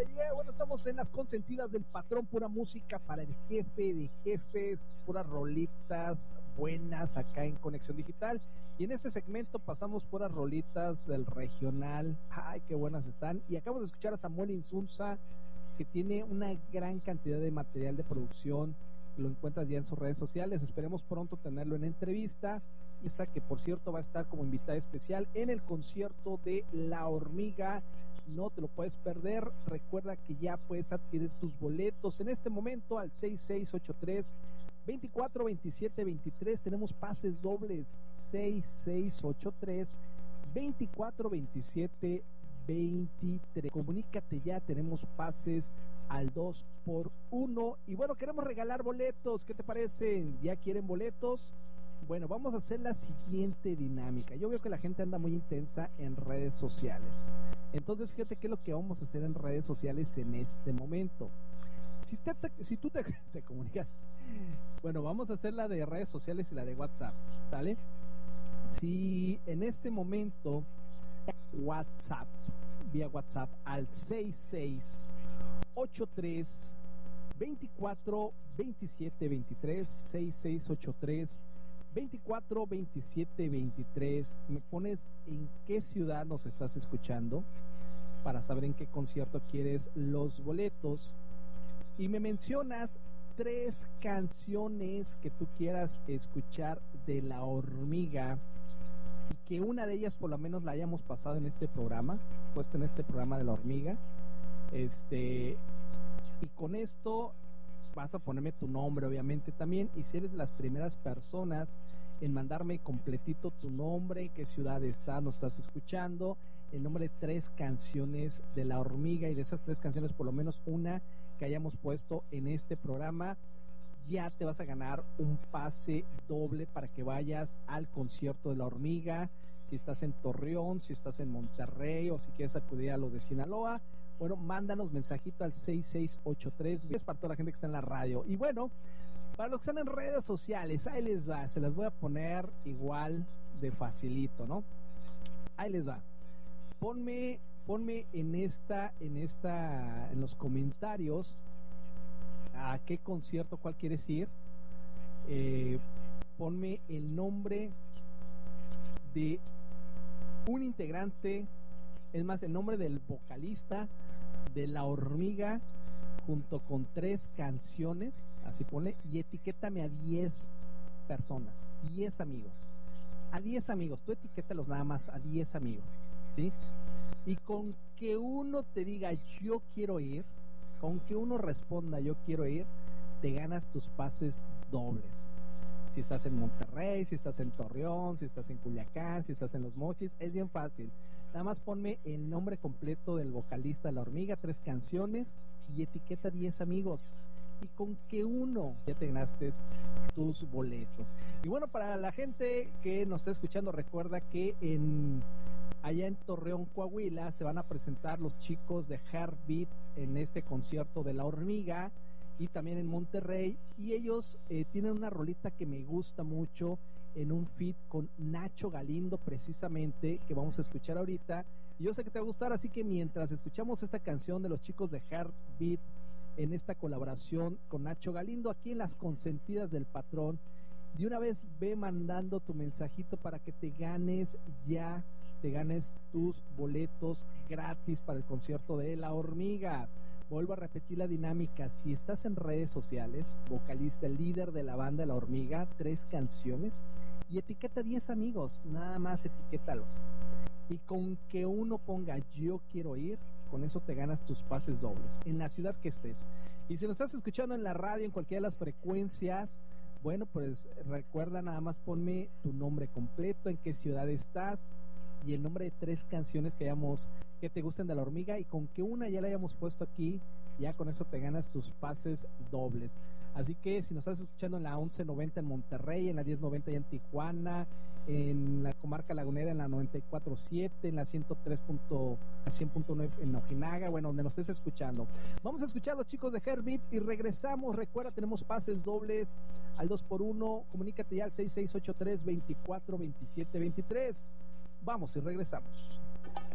Bueno, estamos en las consentidas del patrón, pura música para el jefe de jefes, puras rolitas buenas acá en Conexión Digital. Y en este segmento pasamos puras rolitas del regional. Ay, qué buenas están. Y acabamos de escuchar a Samuel Insunza, que tiene una gran cantidad de material de producción. Lo encuentras ya en sus redes sociales. Esperemos pronto tenerlo en entrevista. Esa que, por cierto, va a estar como invitada especial en el concierto de La Hormiga. No te lo puedes perder. Recuerda que ya puedes adquirir tus boletos en este momento al 6683-242723. Tenemos pases dobles. 6683-242723. Comunícate ya, tenemos pases al 2x1. Y bueno, queremos regalar boletos. ¿Qué te parecen? ¿Ya quieren boletos? Bueno, vamos a hacer la siguiente dinámica. Yo veo que la gente anda muy intensa en redes sociales. Entonces, fíjate qué es lo que vamos a hacer en redes sociales en este momento. Si tú te comunicas, bueno, vamos a hacer la de redes sociales y la de WhatsApp, ¿sale? Si en este momento WhatsApp, vía WhatsApp al 6683 24 27 23, 6683 24 27 23, me pones en qué ciudad nos estás escuchando para saber en qué concierto quieres los boletos y me mencionas 3 canciones que tú quieras escuchar de La Hormiga y que una de ellas por lo menos la hayamos pasado en este programa, puesto en este programa de La Hormiga. Y con esto vas a ponerme tu nombre obviamente también, y si eres de las primeras personas en mandarme completito tu nombre, qué ciudad nos estás escuchando, el nombre de 3 canciones de La Hormiga, y de esas 3 canciones por lo menos una que hayamos puesto en este programa, ya te vas a ganar un pase doble para que vayas al concierto de La Hormiga. Si estás en Torreón, si estás en Monterrey o si quieres acudir a los de Sinaloa, bueno, mándanos mensajito al 6683. Es para toda la gente que está en la radio. Y bueno, para los que están en redes sociales, ahí les va. Se las voy a poner igual de facilito, ¿no? Ahí les va. Ponme en los comentarios a qué concierto, cuál quieres ir. Ponme el nombre de un integrante, es más, el nombre del vocalista de La Hormiga junto con 3 canciones, así ponle, y etiquétame a 10 personas, 10 amigos, a 10 amigos, tú etiquétalos nada más a 10 amigos, ¿sí? Y con que uno te diga yo quiero ir, con que uno responda yo quiero ir, te ganas tus pases dobles. Si estás en Monterrey, si estás en Torreón, si estás en Culiacán, si estás en Los Mochis, es bien fácil. Nada más ponme el nombre completo del vocalista de La Hormiga, 3 canciones y etiqueta 10 amigos. Y con que uno ya te ganaste tus boletos. Y bueno, para la gente que nos está escuchando, recuerda que allá en Torreón, Coahuila, se van a presentar los chicos de Heartbeat en este concierto de La Hormiga. Y también en Monterrey, y ellos tienen una rolita que me gusta mucho en un feat con Nacho Galindo precisamente, que vamos a escuchar ahorita, y yo sé que te va a gustar, así que mientras escuchamos esta canción de los chicos de Heartbeat en esta colaboración con Nacho Galindo aquí en las consentidas del patrón, de una vez ve mandando tu mensajito para que te ganes tus boletos gratis para el concierto de La Hormiga. Vuelvo a repetir la dinámica. Si estás en redes sociales, vocalista, líder de la banda La Hormiga, 3 canciones y etiqueta 10 amigos, nada más etiquétalos. Y con que uno ponga yo quiero ir, con eso te ganas tus pases dobles en la ciudad que estés. Y si nos estás escuchando en la radio, en cualquiera de las frecuencias, bueno, pues recuerda, nada más ponme tu nombre completo, en qué ciudad estás y el nombre de 3 canciones que te gusten de La Hormiga, y con que una ya la hayamos puesto aquí, ya con eso te ganas tus pases dobles. Así que si nos estás escuchando en la 1190 en Monterrey, en la 1090 ya en Tijuana, en la comarca lagunera en la 94.7, en la 103.9 en Ojinaga, bueno, donde nos estés escuchando. Vamos a escuchar a los chicos de Heartbeat y regresamos. Recuerda, tenemos pases dobles al 2x1. Comunícate ya al 6683 24 27 23. Vamos y regresamos.